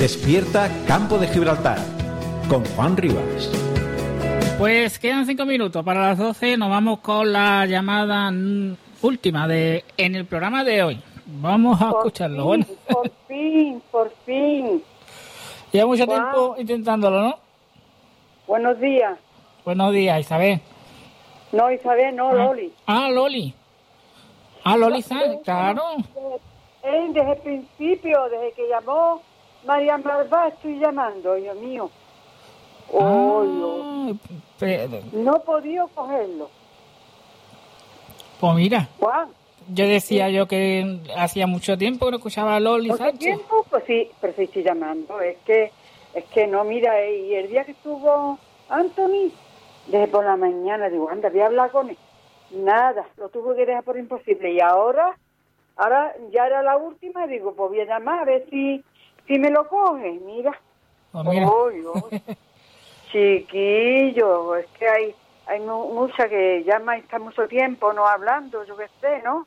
Despierta Campo de Gibraltar con Juan Rivas. Pues quedan 5 minutos para las 12. Nos vamos con la llamada última en el programa de hoy. Vamos a escucharlo. Bueno. Por fin. Lleva mucho tiempo intentándolo, ¿no? Buenos días. Buenos días, Isabel. No, Isabel, no, Loli. Loli. Loli Sánchez, claro. Desde el principio, desde que llamó María Marvá, estoy llamando, Dios mío. Pero... No he podido cogerlo. Pues mira, Juan. Yo decía yo que hacía mucho tiempo que no escuchaba a Loli Sánchez. ¿Mucho tiempo? Pues sí, pero sí estoy llamando. Es que no, mira, y el día que estuvo Anthony, desde por la mañana, digo, anda, voy a hablar con él. Nada, lo tuve que dejar por imposible. Y ahora ya era la última, digo, pues voy a llamar a ver si me lo coge. Mira. Oh, mira. Chiquillo, es que hay mucha que llama y está mucho tiempo no hablando, yo qué sé, ¿no?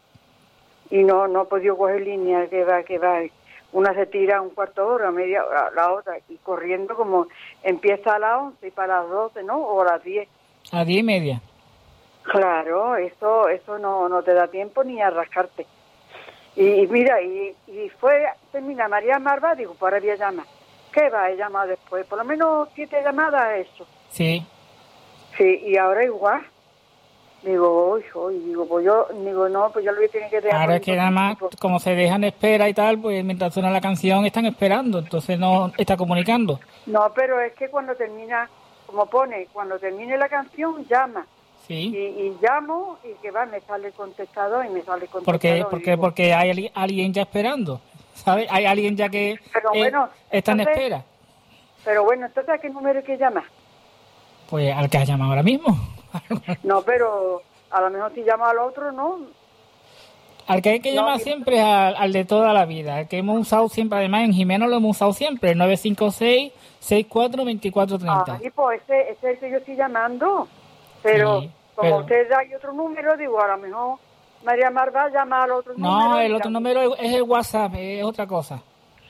Y no he podido coger línea, que va. Una se tira un cuarto de hora, media hora, la otra, y corriendo como empieza a las 11 y para las 12, ¿no? O a las 10. A 10:30. Claro, eso no te da tiempo ni a rascarte. Y mira, y termina María Marva, digo, pues ahora voy a llamar. ¿Qué va a llamar después? Por lo menos 7 llamadas eso. Sí. Sí, y ahora igual. Digo, pues yo lo voy a tener que dejar. Claro, es que además, como se dejan espera y tal, pues mientras suena la canción están esperando, entonces no está comunicando. No, pero es que cuando termina, cuando termine la canción, llama. Sí. Y llamo y que me sale el contestador y me sale el contestador. Porque hay alguien ya esperando, ¿sabes? Hay alguien ya que está en espera. Pero bueno, entonces ¿a qué número hay que llamar? Pues al que has llamado ahora mismo. No, pero a lo mejor si llama al otro, ¿no? Al que hay que llamar siempre es al de toda la vida, el que hemos usado siempre, además en Jimeno lo hemos usado siempre, el 956-64-2430. Y pues ese es el que yo estoy llamando, pero sí, como usted da otro número, digo, a lo mejor María Marva llama al otro número. No, el otro número es el WhatsApp, es otra cosa.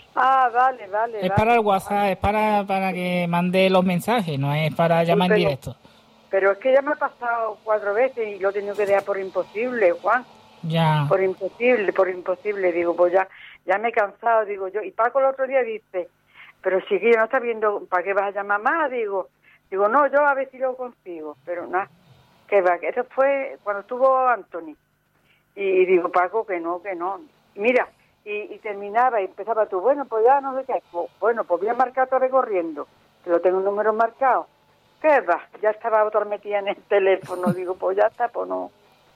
Vale. Es para el WhatsApp, es para que mande los mensajes, no es para llamar en directo. Pero es que ya me ha pasado 4 veces y lo he tenido que dejar por imposible, Juan. Ya. Por imposible, digo, pues ya me he cansado, digo yo. Y Paco el otro día dice, pero si que yo no está viendo, ¿para qué vas a llamar más? Digo, no, yo a ver si lo consigo, pero nada, que va, que eso fue cuando estuvo Anthony. Y digo, Paco, que no. Mira, y terminaba y empezaba tú, bueno, pues ya no sé qué, bueno, pues voy a marcar otra vez corriendo, que lo tengo un número marcado. ¿Qué va? Ya estaba otra metida en el teléfono, digo, pues ya está, pues no.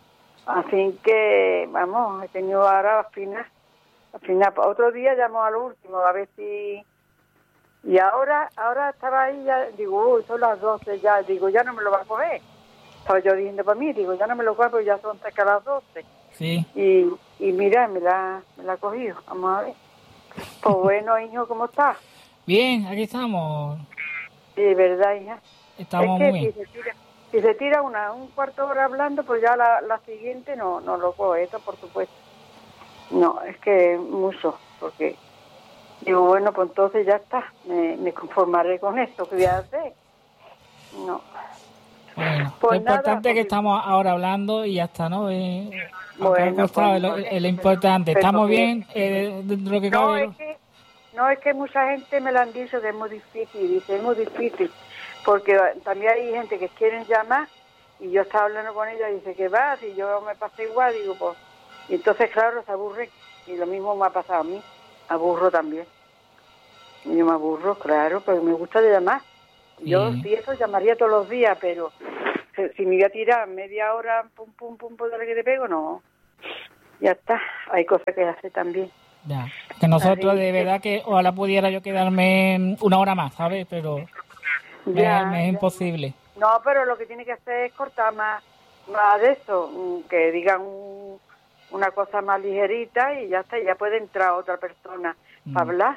Así que, vamos, he tenido ahora al final, otro día llamo al último, a ver si... Y ahora estaba ahí, ya digo, son las 12 ya, digo, ya no me lo va a coger. Estaba yo diciendo para mí, digo, ya no me lo coge, porque ya son cerca las 12. Sí. Y mira, me la ha cogido, vamos a ver. Pues bueno, hijo, ¿cómo estás? Bien, aquí estamos. Sí, ¿verdad, hija? Estamos muy bien. Si se tira un cuarto de hora hablando, pues ya la siguiente no lo coge, eso por supuesto. No, es que mucho, porque digo, bueno, pues entonces ya está, me conformaré con esto, ¿qué voy a hacer? No. Bueno, pues lo importante es que estamos ahora hablando y ya está, ¿no? Bueno, es lo importante. Estamos bien dentro de lo que cabe. Es que mucha gente me lo han dicho que es muy difícil, porque también hay gente que quieren llamar y yo estaba hablando con ella y dice que va, si yo me pasé igual, digo, pues, y entonces claro, se aburre, y lo mismo me ha pasado a mí, aburro también. Y yo me aburro, claro, pero me gusta de llamar. Yo si eso llamaría todos los días, pero si me voy a tirar media hora, pum, de lo que te pego, no. Ya está, hay cosas que hacer también. Ya, que nosotros de verdad que ojalá pudiera yo quedarme 1 hora más, ¿sabes? Pero me es imposible. No, pero lo que tiene que hacer es cortar más de eso, que digan una cosa más ligerita y ya está, ya puede entrar otra persona para hablar.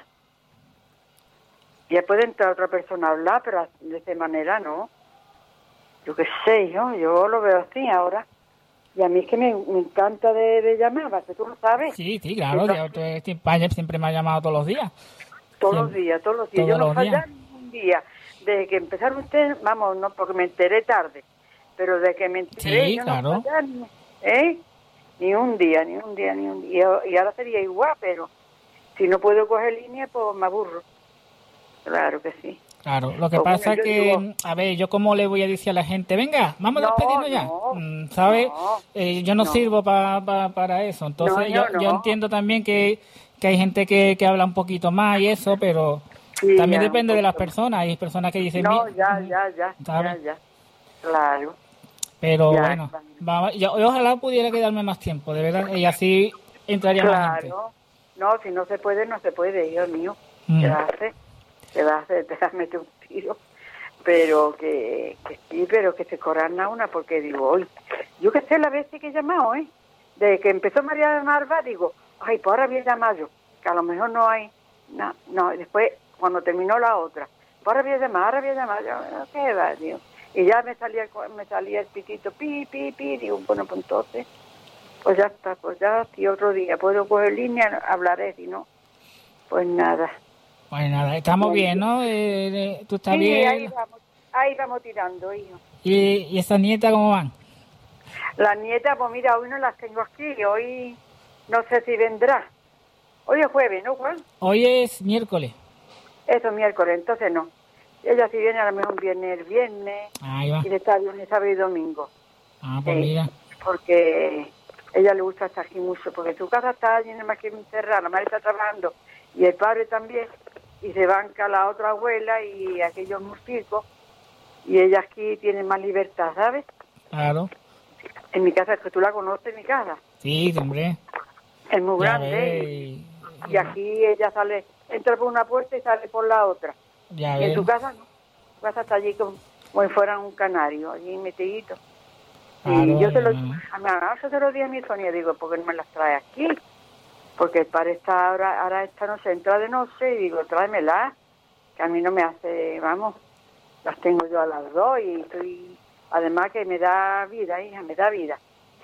Ya puede entrar otra persona a hablar, pero de esa manera no. Yo qué sé, yo lo veo así ahora. Y a mí es que me encanta de llamar, ¿tú lo sabes? Sí, claro, España siempre me ha llamado todos los días. Todos los días. Todos Yo no los fallé días. ningún día. Desde que empezaron ustedes, vamos, no, porque me enteré tarde, pero desde que me enteré, Sí, yo claro. no fallé, ni un día. Y ahora sería igual, pero si no puedo coger línea, pues me aburro. Claro que sí. Claro, lo que Pues pasa bueno, es yo que, digo, a ver, yo cómo le voy a decir a la gente, venga, vamos a No, despedirnos ya, no, ¿sabes? no, Yo no no. sirvo para eso, entonces No, yo no. entiendo también que hay gente que habla un poquito más y eso, pero Sí, también ya, un depende de las poquito más. personas, hay personas que dicen, No, ¿sabes? ya. Claro, Pero ya, bueno, claro. yo ojalá pudiera quedarme más tiempo, de verdad, y así entraría más gente. Claro. No, si no se puede, no se puede, hijo mío. Mm. ¿Qué vas a hacer? Te vas a meter un tiro. Pero que sí, pero que se corran una, porque digo, hoy, yo que sé la vez que he llamado, desde que empezó María de Marva, digo, ay, pues ahora voy a llamar yo, que a lo mejor no hay, no, y después, cuando terminó la otra, pues ahora voy a llamar, yo, ¿qué va, digo? Y ya me salía el pitito, pi, digo, bueno, pues entonces, pues ya está, si otro día puedo coger línea, hablaré, si no, pues nada. Pues nada, estamos bien, ¿no? Tú estás Sí, bien. ahí vamos tirando, hijo. ¿Y esas nietas cómo van? Las nietas, pues mira, hoy no las tengo aquí, hoy no sé si vendrá. Hoy es jueves, ¿no, Juan? Hoy es miércoles. Eso es miércoles, entonces no. Ella si viene a lo mejor viene el viernes Ahí va. y le está viernes, sábado y domingo. Ah, pues mira. Porque ella le gusta estar aquí mucho, porque su casa está llena más que encerrada, la madre está trabajando y el padre también, y se banca la otra abuela y aquellos músicos, y ella aquí tiene más libertad, ¿sabes? Claro. En mi casa, que tú la conoces, mi casa. Sí, hombre. Es muy Ya grande ves. y aquí ella entra por una puerta y sale por la otra. Ya Y en ves. su casa no. Su casa está allí como si fuera un canario, allí metidito. Claro, y yo se lo dije a mi Sonia, digo, ¿por qué no me las trae aquí? Porque el padre está ahora esta noche, entra de noche y digo, tráemelas, que a mí no me hace, vamos, las tengo yo a las dos y estoy, además que me da vida, hija, me da vida.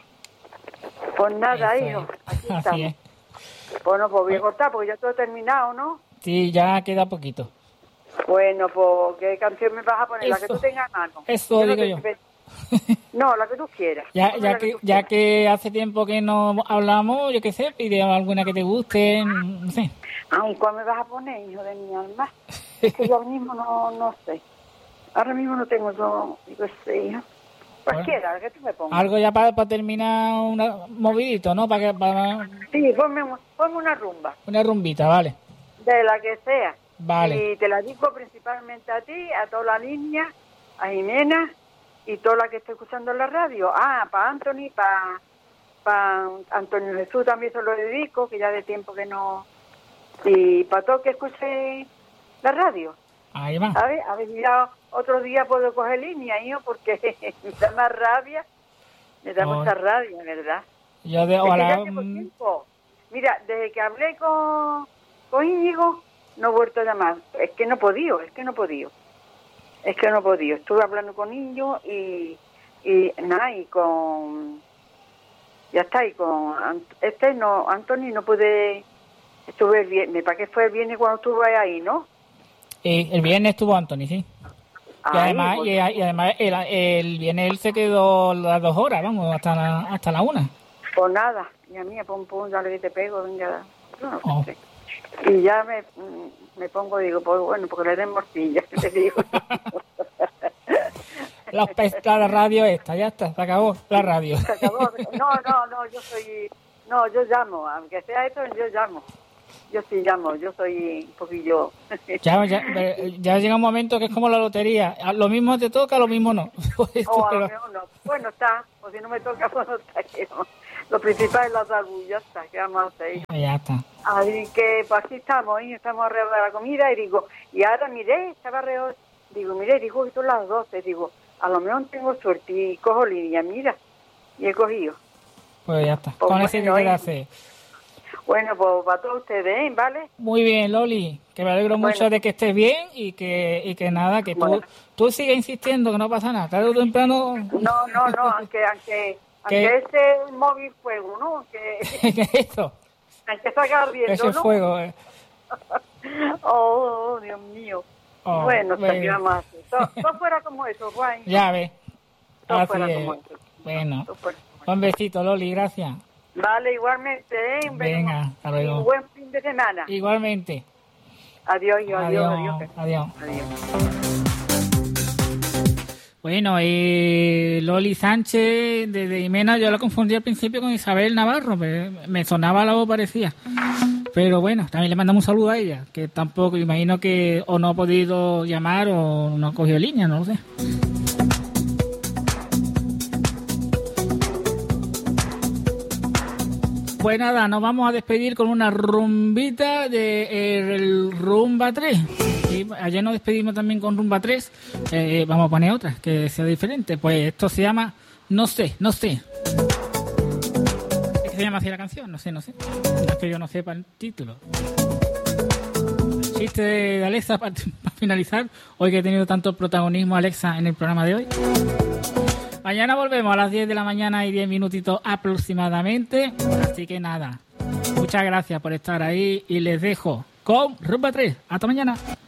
Pues nada, Eso hijo, es. aquí Así estamos. es. Bueno, pues voy a cortar porque ya todo ha terminado, ¿no? Sí, ya queda poquito. Bueno, pues, ¿qué canción me vas a poner? La que Eso. tú tengas a mano. Eso no digo yo. No, la que tú quieras. Ya Ponme la que tú ya quieras. que hace tiempo que no hablamos, yo qué sé, pide alguna que te guste, no sé. Ay, ¿cuál me vas a poner, hijo de mi alma? Es que yo ahora mismo no sé. Ahora mismo no tengo yo, digo, sí, hijo. Cualquiera, la que tú me pongas. Algo ya para terminar movidito, ¿no? Para Sí, ponme una rumba, una rumbita, vale. de la que sea. Vale. Y te la digo principalmente a ti, a toda la niña, a Jimena y toda la que esté escuchando en la radio. Ah, para Anthony, para Antonio Jesús también se lo dedico, que ya de tiempo que no... Y para todo que escuche la radio. Ahí va. ¿Sabes? A ver si ya otro día puedo coger línea, hijo, porque me da más rabia. Me da mucha rabia, ¿verdad? Yo de Es que ojalá. ya llevo tiempo. Mira, desde que hablé con Íñigo, no he vuelto a llamar. Es que no he podido. Estuve hablando con Íñigo y nada, y con... Ya está, y con... Anthony no pude... Estuve el viernes, ¿para qué fue el viernes cuando estuve ahí, no? El viernes estuvo Anthony, sí. Y Ahí, además, pues, y además el viernes él se quedó las 2 horas, vamos, hasta la 1. pues nada, mía mía, pum, dale que te pego, venga. No, Oh. sé. Y ya me pongo, digo, pues bueno, porque le den morcilla, te digo. La radio esta, ya está, se acabó la radio. Se acabó. No, yo llamo, aunque sea esto, yo llamo. Yo sí llamo, yo soy un poquillo... Ya llega un momento que es como la lotería. Lo mismo te toca, lo mismo no. O a lo mejor no. Bueno, está, o si no me toca, pues no está. Lo principal es la salud, ya está, ¿qué vamos a hacer? Ya está. Así que, pues aquí estamos, ¿eh? Estamos alrededor de la comida y digo, y ahora miré, estaba alrededor, digo, que son las 12, digo, a lo mejor tengo suerte y cojo línea, mira, y he cogido. Pues ya está. Pues Con ese que bueno, queda hacer. Bueno, pues para todos ustedes, ¿eh? ¿Vale? Muy bien, Loli, que me alegro mucho de que estés bien y que nada, que tú sigas insistiendo que no pasa nada, tarde o temprano. No, aunque ese móvil fuego, ¿no? ¿Qué es esto? Aunque salga ardiendo, Ese ¿no? fuego. Oh, Oh, bueno, ¿qué vamos a hacer? Todo fuera como eso, Juan. Ya ves. Todo Así fuera es. como eso. Bueno, Todo fuera como eso. un besito, Loli, gracias. Vale, igualmente, ¿eh? Venga, hasta luego. Un buen fin de semana. Igualmente. Adiós, adiós, adiós. Adiós. Adiós. Bueno, Loli Sánchez de Jimena, yo la confundí al principio con Isabel Navarro, me sonaba la voz parecía. Pero bueno, también le mandamos un saludo a ella, que tampoco, imagino que o no ha podido llamar o no ha cogido línea, no lo sé. Pues nada, nos vamos a despedir con una rumbita de el Rumba 3. Y ayer nos despedimos también con Rumba 3. Vamos a poner otra que sea diferente. Pues esto se llama No sé, no sé. ¿Es que se llama así la canción? No sé, no sé. No es que yo no sepa el título. El chiste de Alexa para finalizar. Hoy que he tenido tanto protagonismo Alexa en el programa de hoy. Mañana volvemos a las 10 de la mañana y 10 minutitos aproximadamente. Así que nada, muchas gracias por estar ahí y les dejo con Rumba 3. Hasta mañana.